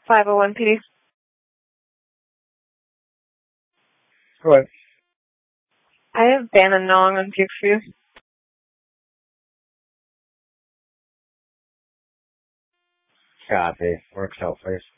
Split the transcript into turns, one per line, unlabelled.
501 PD.
What?
I have Bannon Nong on Duke for you.
Copy. Works out, please.